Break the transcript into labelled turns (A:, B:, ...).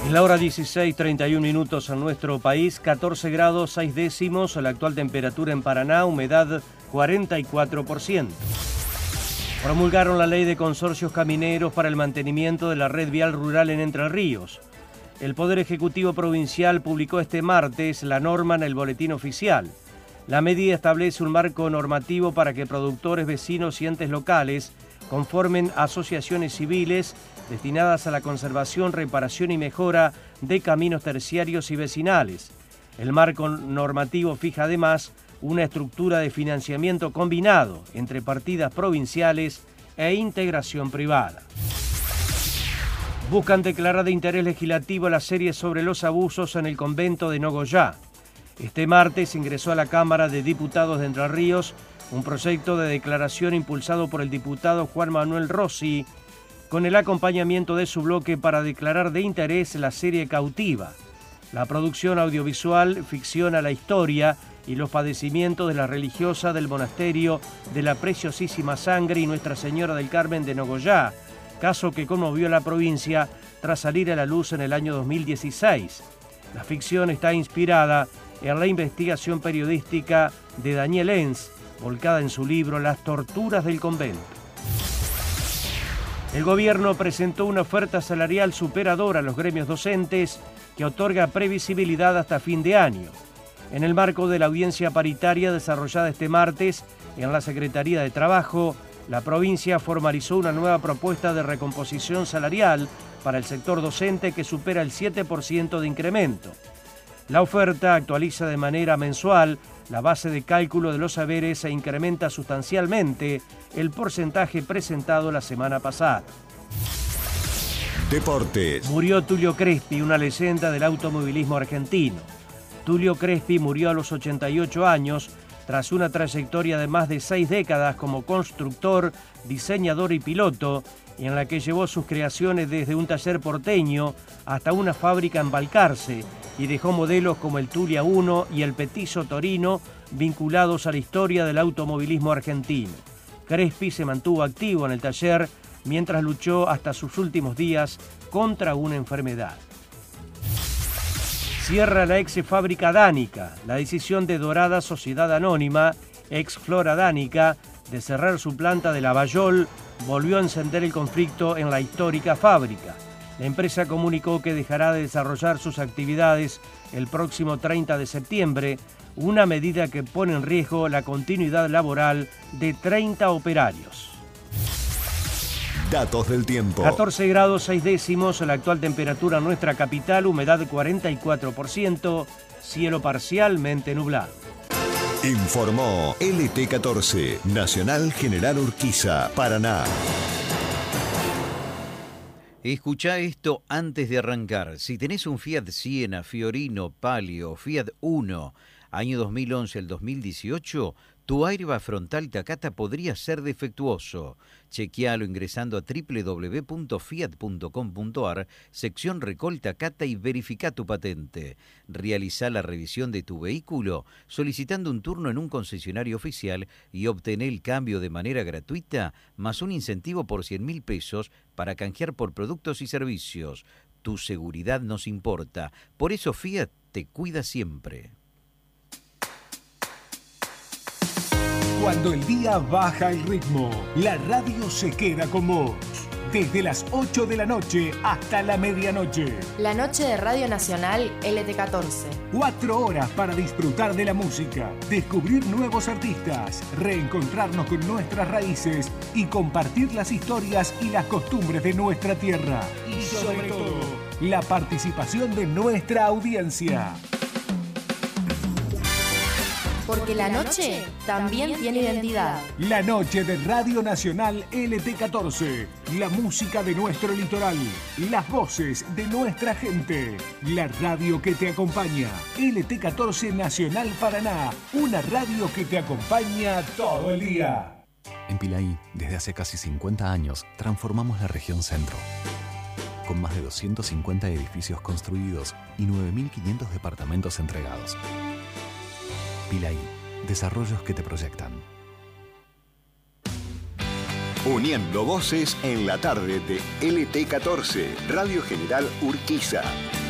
A: En la hora 16:31 en nuestro país, 14 grados 6 décimos, la actual temperatura en Paraná, humedad 44%. Promulgaron la ley de consorcios camineros para el mantenimiento de la red vial rural en Entre Ríos. El Poder Ejecutivo Provincial publicó este martes la norma en el Boletín Oficial. La medida establece un marco normativo para que productores, vecinos y entes locales conformen asociaciones civiles destinadas a la conservación, reparación y mejora de caminos terciarios y vecinales. El marco normativo fija además una estructura de financiamiento combinado entre partidas provinciales e integración privada. Buscan declarar de interés legislativo la serie sobre los abusos en el convento de Nogoyá. Este martes ingresó a la Cámara de Diputados de Entre Ríos un proyecto de declaración impulsado por el diputado Juan Manuel Rossi, con el acompañamiento de su bloque para declarar de interés la serie Cautiva. La producción audiovisual ficciona la historia y los padecimientos de la religiosa del monasterio de la Preciosísima Sangre y Nuestra Señora del Carmen de Nogoyá, caso que conmovió a la provincia tras salir a la luz en el año 2016. La ficción está inspirada en la investigación periodística de Daniel Enz, volcada en su libro Las torturas del convento. El gobierno presentó una oferta salarial superadora a los gremios docentes que otorga previsibilidad hasta fin de año. En el marco de la audiencia paritaria desarrollada este martes en la Secretaría de Trabajo, la provincia formalizó una nueva propuesta de recomposición salarial para el sector docente que supera el 7% de incremento. La oferta actualiza de manera mensual la base de cálculo de los saberes e incrementa sustancialmente el porcentaje presentado la semana pasada.
B: Deportes.
A: Murió Tulio Crespi, una leyenda del automovilismo argentino. Tulio Crespi murió a los 88 años tras una trayectoria de más de 6 décadas como constructor, diseñador y piloto, y en la que llevó sus creaciones desde un taller porteño hasta una fábrica en Balcarce, y dejó modelos como el Tulia 1 y el Petizo Torino vinculados a la historia del automovilismo argentino. Crespi se mantuvo activo en el taller mientras luchó hasta sus últimos días contra una enfermedad. Cierra la ex fábrica Danica. La decisión de Dorada Sociedad Anónima, ex Flora Danica, de cerrar su planta de Lavallol volvió a encender el conflicto en la histórica fábrica. La empresa comunicó que dejará de desarrollar sus actividades el próximo 30 de septiembre, una medida que pone en riesgo la continuidad laboral de 30 operarios.
B: Datos del tiempo.
A: 14 grados 6 décimos, la actual temperatura en nuestra capital, humedad 44%, cielo parcialmente nublado.
B: Informó LT14, Nacional General Urquiza, Paraná.
C: Escuchá esto antes de arrancar. Si tenés un Fiat Siena, Fiorino, Palio, Fiat Uno, año 2011 al 2018, tu airbag frontal Takata podría ser defectuoso. Chequealo ingresando a www.fiat.com.ar, sección Recol Takata, y verifica tu patente. Realizá la revisión de tu vehículo solicitando un turno en un concesionario oficial y obtené el cambio de manera gratuita, más un incentivo por 100.000 pesos para canjear por productos y servicios. Tu seguridad nos importa. Por eso Fiat te cuida siempre.
D: Cuando el día baja el ritmo, la radio se queda con vos. Desde las 8 de la noche hasta la medianoche.
E: La noche de Radio Nacional LT14.
D: 4 horas para disfrutar de la música, descubrir nuevos artistas, reencontrarnos con nuestras raíces y compartir las historias y las costumbres de nuestra tierra. Y sobre todo, la participación de nuestra audiencia.
E: Porque la noche también tiene identidad.
D: La noche de Radio Nacional LT14. La música de nuestro litoral. Las voces de nuestra gente. La radio que te acompaña. LT14 Nacional Paraná. Una radio que te acompaña todo el día.
F: En Pilaí, desde hace casi 50 años, transformamos la región centro. Con más de 250 edificios construidos y 9.500 departamentos entregados. Pilaí, desarrollos que te proyectan.
B: Uniendo voces en la tarde de LT14, Radio General Urquiza.